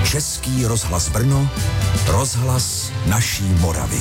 Český rozhlas Brno, rozhlas naší Moravy.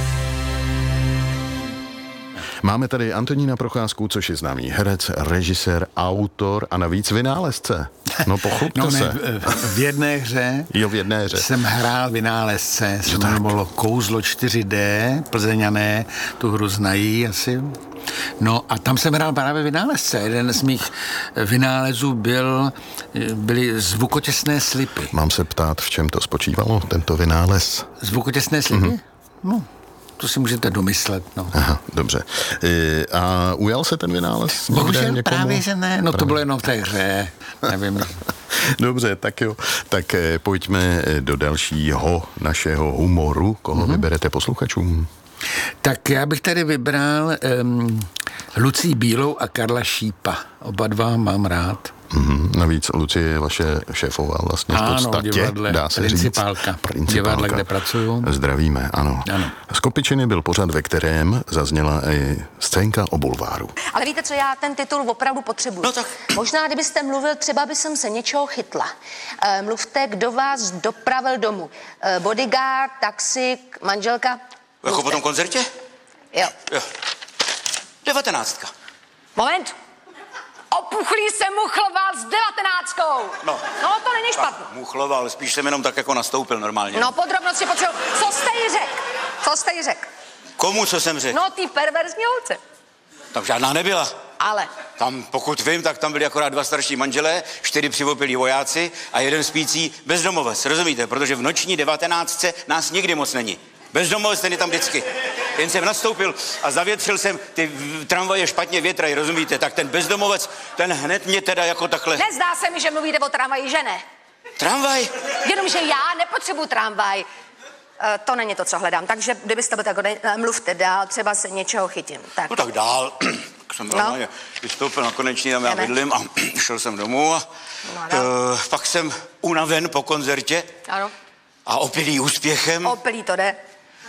Máme tady Antonína Procházku, což je známý herec, režisér, autor a navíc vynálezce. No pochlupte se. V jedné hře. Jo, v jedné hře. Jsem hrál vynálezce, se jmenovalo Kouzlo 4D, Plzeňané tu hru znají asi. No a tam jsem hrál právě vynálezce. Jeden z mých vynálezů byly zvukotěsné slipy. Mám se ptát, v čem to spočívalo, tento vynález? Zvukotěsné slipy? No, to si můžete domyslet, no. Aha, dobře. A ujal se ten vynález? Bohužel právě, že ne. No to bylo jenom v té hře. Nevím. Dobře, tak jo. Tak pojďme do dalšího našeho humoru. Koho vyberete posluchačům? Tak já bych tady vybral Lucii Bílou a Karla Šípa. Oba dva mám rád. Navíc Lucie je vaše šéfová vlastně v podstatě, divadle, dá se principálka. Principálka. Divadle, kde pracuju. Zdravíme, ano. Z Kopičiny byl pořad, ve kterém zazněla i scénka o bulváru. Ale víte co, já ten titul opravdu potřebuji. No tak. Možná, kdybyste mluvil, třeba by jsem se něčeho chytla. Mluvte, kdo vás dopravil domů. Bodyguard, taxik, manželka? Jako po tom koncertě? Jo. 19. Moment. Opuchlý se muchloval s 19. No To není špatný. Muchloval, spíš jsem jenom tak jako nastoupil normálně. No podrobnosti potřebuji. Co jste jí řekl? Komu, co jsem řekl? No, ty perverzní holce. Tam žádná nebyla. Ale. Tam, pokud vím, tak tam byli akorát 2 starší manželé, 4 přivopilí vojáci a 1 spící bezdomovec, rozumíte? Protože v noční 19. nás nikdy moc není. Bezdomovec, ten je tam vždycky. Jen jsem nastoupil a zavětřil jsem, ty tramvaje špatně větrají, rozumíte? Tak ten bezdomovec, ten hned mě teda jako takhle... Nezdá se mi, že mluvíte o tramvaji, že ne? Tramvaj? Jenomže já nepotřebuji tramvaj. To není to, co hledám. Takže kdybyste byl tak, mluvte dál, třeba se něčeho chytím. Tak. No tak dál. Jsem normálně vystoupil na konečný, tam já bydlím a šel jsem domů a pak jsem unaven po koncertě. Ano. A opilý úspěchem. Opilý to jde.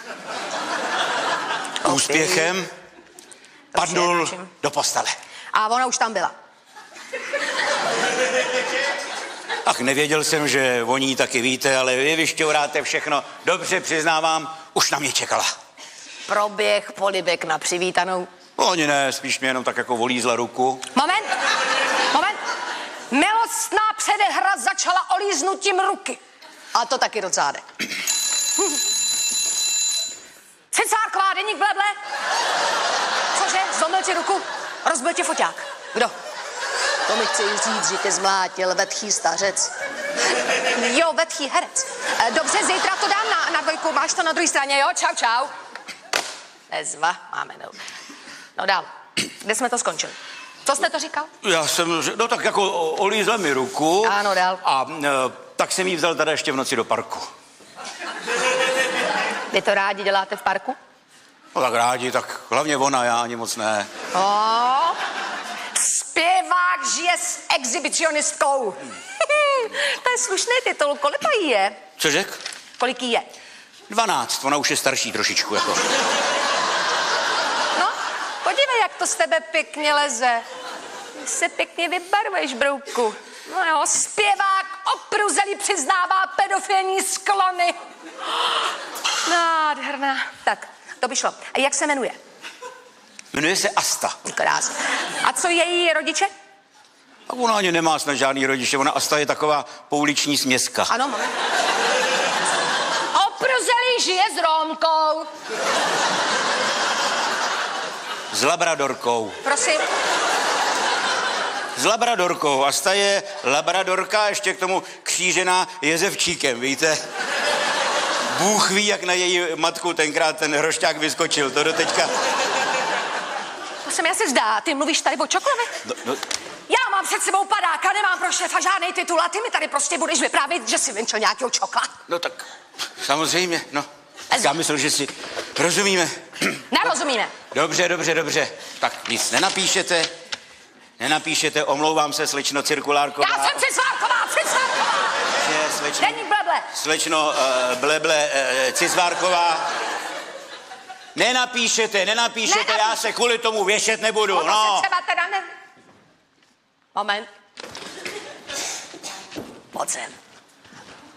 Úspěchem padnul do postele. A ona už tam byla. Ach, nevěděl jsem, že o ní taky víte, ale vy vyšťouráte všechno. Dobře, přiznávám, už na mě čekala. Proběh polibek na přivítanou. Oni ne, spíš mě jenom tak jako volízla ruku. Moment. Milostná předehra začala olíznutím ruky. A to taky do zádek. Cicárková, deník bleble. Cože, zlomil ti ruku? Rozbil ti foťák. Kdo? To mi chci říct, že tě zmlátil vetchý stařec. Jo, vetchý herec. Dobře, zítra to dám na dvojku, máš to na druhé straně, jo? Čau. Nezva, máme no dál. Kde jsme to skončili? Co jste to říkal? Já jsem, no tak jako olízla mi ruku. Ano, dál. A tak jsem jí vzal teda ještě v noci do parku. Vy to rádi děláte v parku? No tak rádi, tak hlavně ona, já ani moc ne. Zpěvák žije s exhibicionistkou. To je slušný titul, kolik jí je? Co řek? Kolik jí je? 12, ona už je starší trošičku, jako. No, podívej, jak to z tebe pěkně leze. Se pěkně vybarvuješ, brouku. No jo, zpěvák opruzelý přiznává pedofilní sklony. Nádherná. Tak, to by šlo. A jak se jmenuje? Jmenuje se Asta. Krásně. A co její rodiče? A ona ani nemá snad žádný rodiče, ona Asta je taková pouliční směska. Ano, moment. Opruzelý žije s Rómkou. S labradorkou. Prosím. S labradorkou. Asta je labradorka, ještě k tomu křížená jezevčíkem, víte? Bůh ví, jak na její matku tenkrát ten hrošťák vyskočil, to do teďka... To se mi asi zdá, ty mluvíš tady o čokoliv? No. Já mám před sebou padáka, nemám pro šéfa žádnej titul a ty mi tady prostě budeš vyprávět, že si vymčel nějakého čokla. No tak, samozřejmě, no. Já myslel, že si rozumíme. Nerozumíme. Dobře. Tak nic nenapíšete, omlouvám se, slečno Cirkulárková. Já jsem Cizvárková! Deník bleble. Slečno bleble Cizvárková. Nenapíšete, já se kvůli tomu věšet nebudu, Se třeba teda ne... Moment. Pojď sem.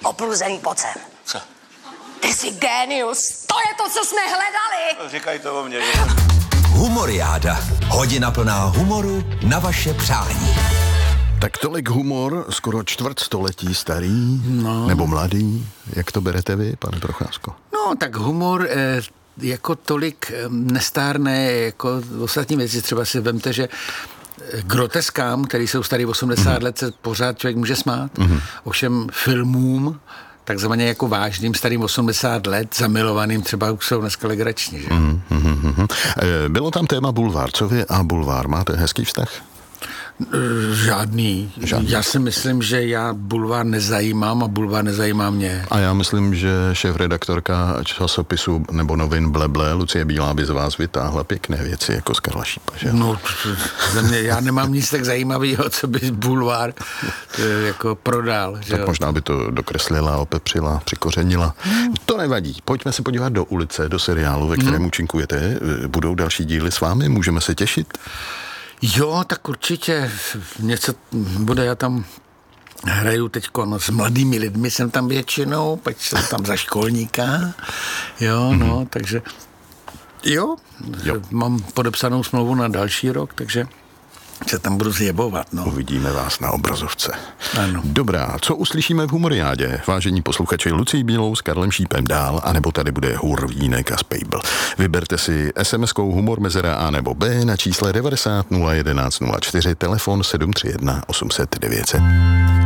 Opluzený pocem. Co? Ty jsi génius. To je to, co jsme hledali. Říkaj to o mě. Humoriáda. Hodina plná humoru na vaše přání. Tak tolik humor, skoro čtvrtstoletí starý, nebo mladý. Jak to berete vy, pane Procházko? No, tak humor jako tolik nestárne, jako ostatní věci. Třeba si vemte, že groteskám, který jsou starý 80 let, se pořád člověk může smát. Ovšem filmům, takzvaně jako vážným, starým 80 let, zamilovaným, třeba už jsou dneska legrační. Že? Bylo tam téma bulvár. Co vy a bulvár? Máte hezký vztah? Žádný. Já si myslím, že já bulvár nezajímám a bulvár nezajímá mě. A já myslím, že šéfredaktorka časopisu nebo novin Bleble, Lucie Bílá, by z vás vytáhla pěkné věci jako z Karla Šípa, že? No, já nemám nic tak zajímavého, co by bulvár jako prodal. Že Tak jo? možná by to dokreslila, opepřila, přikořenila. To nevadí. Pojďme se podívat do ulice, do seriálu, ve kterém účinkujete. Budou další díly s vámi? Můžeme se těšit? Jo, tak určitě něco bude, já tam hraju teďko s mladými lidmi, jsem tam většinou, pak jsem tam za školníka, jo, no, takže jo, mám podepsanou smlouvu na další rok, takže se tam budu zjebovat, no. Uvidíme vás na obrazovce. Ano. Dobrá, co uslyšíme v Humoriádě? Vážení posluchači, Lucí Bílou s Karlem Šípem dál, anebo tady bude Hurvínek a Spejbl. Vyberte si SMS-kou humor mezera A nebo B na čísle 90 011 04, telefon 731 800 900.